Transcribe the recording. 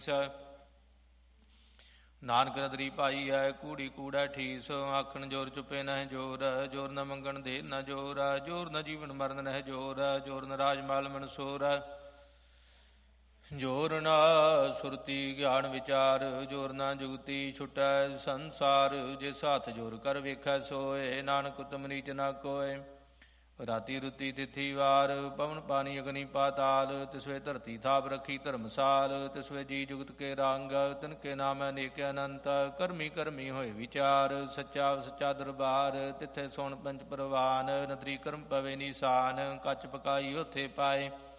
ਨਾਨਕ ਨਦਰੀ ਭਾਈ ਹੈ ਕੂੜੀ ਕੂੜਾ ਠੀਸ, ਆਖਣ ਜੋਰ ਚੁਪੇ ਨਹਿ ਜੋਰ, ਜੋਰ ਨ ਮੰਗਣ ਦੇ ਨ ਜੋਰ, ਜੋਰ ਨ ਜੀਵਨ ਮਰਨ ਨਹਿ ਜੋਰ, ਜੋਰ ਨ ਰਾਜ ਮਾਲ ਮਨਸੋਰ, ਜੋਰ ਨਾ ਸੁਰਤੀ ਗਿਆਨ ਵਿਚਾਰ, ਜੋਰ ਨਾ ਜੁਗਤੀ ਛੁਟੈ ਸੰਸਾਰ, ਜਿਸ ਹੱਥ ਜੋਰ ਕਰ ਵੇਖੈ ਸੋਏ, ਨਾਨਕ ਉਤਮ ਨੀਚ ਨਾ ਕੋਇ। ਰਾਤੀ ਰੁਤੀ ਤਿਥੀ ਵਾਰ, ਪਵਨ ਪਾਣੀ ਅਗਨੀ ਪਾਤਾਲ, ਤਿਸਵੇ ਧਰਤੀ ਥਾਪ ਰੱਖੀ ਧਰਮਸਾਲ, ਤਿਸਵੇ ਜੀ ਜੁਗਤ ਕੇ ਰੰਗ, ਤਿਨ ਕੇ ਨਾਮ ਅਨੇਕ ਅਨੰਤ, ਕਰਮੀ ਕਰਮੀ ਹੋਏ ਵਿਚਾਰ, ਸੱਚਾ ਸੱਚਾ ਦਰਬਾਰ, ਤਿੱਥੇ ਸੋਣ ਪੰਚ ਪ੍ਰਵਾਨ, ਨਦਰੀ ਕਰਮ ਪਵੇ ਨੀਸਾਨ, ਕੱਚ ਪਕਾਈ ਉੱਥੇ ਪਾਏ।